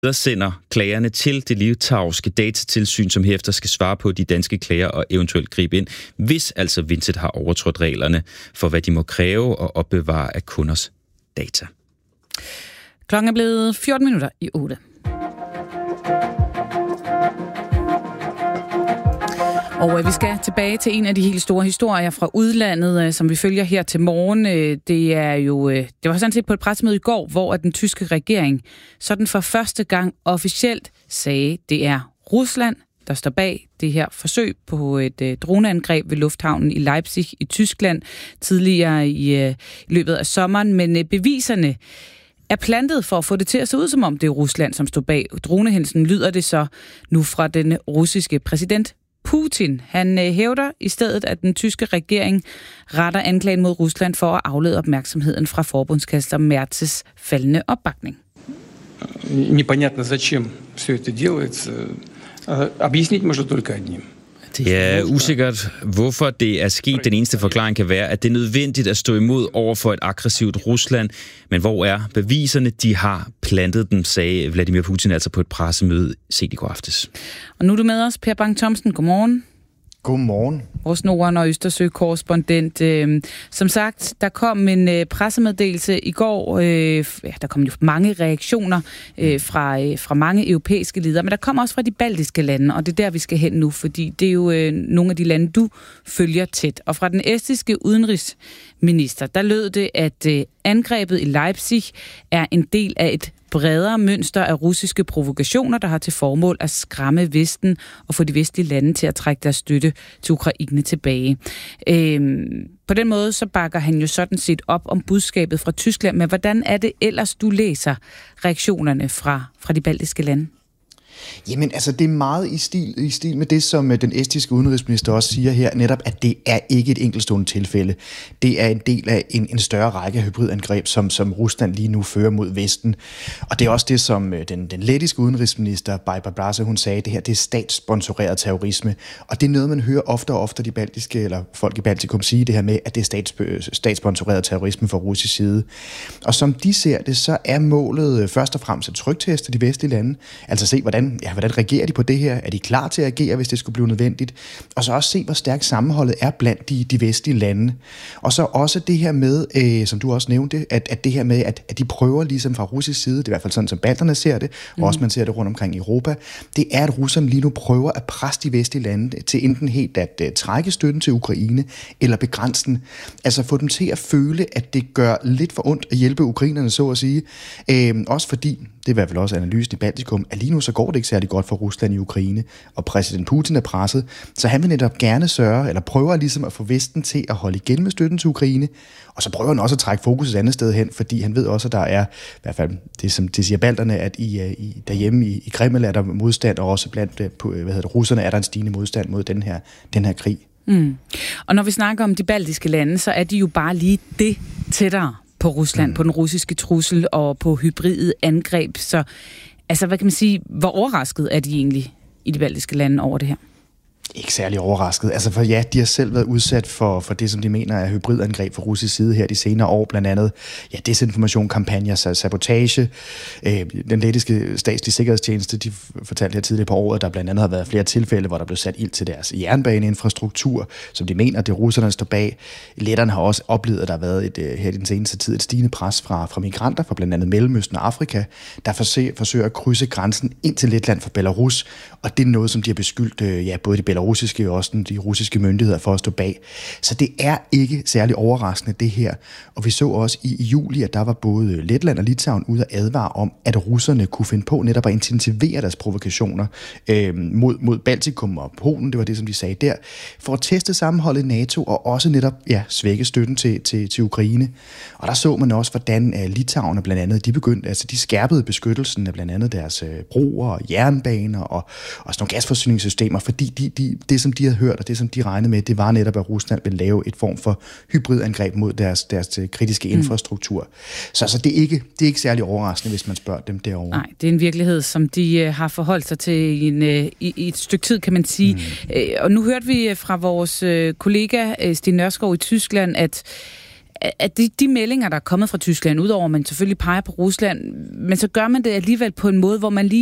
Der sender klagerne til det litauiske datatilsyn, som herefter skal svare på de danske klager og eventuelt gribe ind, hvis altså Vincent har overtrådt reglerne for, hvad de må kræve og opbevare af kunders data. Klokken er blevet 8:14. Og vi skal tilbage til en af de helt store historier fra udlandet, som vi følger her til morgen. Det var sådan set på et pressemøde i går, hvor den tyske regering sådan for første gang officielt sagde, det er Rusland, der står bag det her forsøg på et droneangreb ved lufthavnen i Leipzig i Tyskland tidligere i løbet af sommeren. Men beviserne er plantet for at få det til at se ud, som om det er Rusland, som står bag dronehændelsen, lyder det så nu fra den russiske præsident Putin. Han hævder i stedet, at den tyske regering retter anklagen mod Rusland for at aflede opmærksomheden fra forbundskansler Merzes faldende opbakning. Непонятно зачем все это делается. Объяснить можно только одним. Det er usikkert, hvorfor det er sket. Den eneste forklaring kan være, at det er nødvendigt at stå imod over for et aggressivt Rusland. Men hvor er beviserne? De har plantet dem, sagde Vladimir Putin altså på et pressemøde sent i går aftes. Og nu er du med os, Per Bang-Thomsen. Godmorgen. Godmorgen. Vores Norden- og Østersø-korrespondent. Som sagt, der kom en pressemeddelelse i går. Der kom jo mange reaktioner fra mange europæiske ledere, men der kom også fra de baltiske lande, og det er der, vi skal hen nu, fordi det er jo nogle af de lande, du følger tæt. Og fra den estiske udenrigsminister, der lød det, at angrebet i Leipzig er en del af et bredere mønster af russiske provokationer, der har til formål at skræmme Vesten og få de vestlige lande til at trække deres støtte til Ukraine tilbage. På den måde så bakker han jo sådan set op om budskabet fra Tyskland, men hvordan er det ellers, du læser reaktionerne fra de baltiske lande? Jamen, altså, det er meget i stil med det, som den estiske udenrigsminister også siger her, netop, at det er ikke et enkeltstående tilfælde. Det er en del af en større række af hybridangreb, som Rusland lige nu fører mod Vesten. Og det er også det, som den lettiske udenrigsminister, Baiba Brase, hun sagde, det her, det er statssponsoreret terrorisme. Og det er noget, man hører ofte og ofte de baltiske, eller folk i Baltikum sige det her med, at det er statssponsoreret terrorisme fra russisk side. Og som de ser det, så er målet først og fremmest at trygteste de vestlige lande. Altså se, hvordan reagerer de på det her? Er de klar til at agere, hvis det skulle blive nødvendigt? Og så også se, hvor stærkt sammenholdet er blandt de vestlige lande. Og så også det her med, som du også nævnte, at det her med, at de prøver ligesom fra russisk side, det er i hvert fald sådan, som balterne ser det, og også man ser det rundt omkring i Europa, det er, at russerne lige nu prøver at presse de vestlige lande til enten helt at trække støtten til Ukraine, eller begrænse den. Altså få dem til at føle, at det gør lidt for ondt at hjælpe ukrainerne, så at sige. Også fordi, det er i hvert fald også analysen i Baltikum, at lige nu så går det ikke særlig godt for Rusland i Ukraine, og præsident Putin er presset, så han vil netop gerne sørge, eller prøver ligesom at få Vesten til at holde igen med støtten til Ukraine, og så prøver han også at trække fokus et andet sted hen, fordi han ved også, at der er, i hvert fald det som det siger balterne, at derhjemme i Kreml er der modstand, og også blandt russerne er der en stigende modstand mod den her krig. Og når vi snakker om de baltiske lande, så er de jo bare lige det tættere på Rusland, på den russiske trussel og på hybride angreb. Så altså, hvad kan man sige, hvor overrasket er de egentlig i de baltiske lande over det her? Ikke særlig overrasket. Altså for ja, de har selv været udsat for det, som de mener er hybridangreb fra russisk side her de senere år, blandt andet desinformation, kampagner, sabotage. Den lettiske statslige sikkerhedstjeneste, de fortalte her tidligere på året, at der blandt andet har været flere tilfælde, hvor der blev sat ild til deres jernbaneinfraktur, som de mener, det russerne står bag. Letterne har også oplevet, at der har været her i den seneste tid et stigende pres fra migranter fra blandt andet Mellemøsten og Afrika, der forsøger at krydse grænsen ind til Letland fra Belarus, og det er noget, som de har beskyldt både de belarusiske og også de russiske myndigheder for at stå bag. Så det er ikke særlig overraskende, det her. Og vi så også i juli, at der var både Letland og Litauen ude at advare om, at russerne kunne finde på netop at intensivere deres provokationer mod Baltikum og Polen, det var det, som de sagde der, for at teste sammenholdet i NATO og også netop svække støtten til Ukraine. Og der så man også, hvordan Litauen blandt andet, de skærpede beskyttelsen af blandt andet deres broer og jernbaner og også nogle gasforsyningssystemer, fordi det, som de havde hørt, og det, som de regnede med, det var netop, at Rusland ville lave et form for hybridangreb mod deres kritiske infrastruktur. Så det er ikke særlig overraskende, hvis man spørger dem derovre. Nej, det er en virkelighed, som de har forholdt sig til i et stykke tid, kan man sige. Og nu hørte vi fra vores kollega Sten Nørskov i Tyskland, at de meldinger, der er kommet fra Tyskland, udover at man selvfølgelig peger på Rusland, men så gør man det alligevel på en måde, hvor man lige